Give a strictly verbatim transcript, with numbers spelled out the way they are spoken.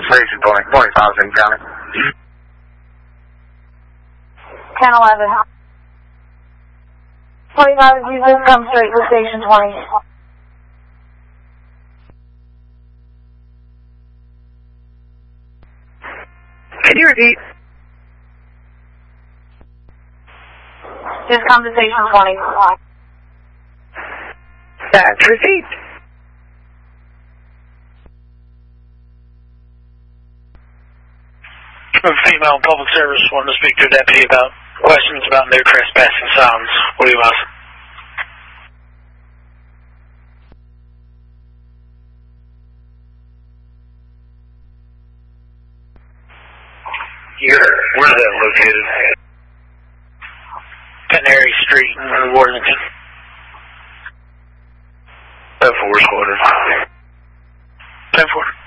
Station twenty, twenty-five in County. ten eleven. twenty-five, you just come straight to Station twenty. Can you repeat? Just come to Station twenty. That's received. A female public service wanted to speak to a deputy about questions about no trespassing signs. What do you ask? Here, where's that located? Canary Street in Worthington. ten four squadron. ten four.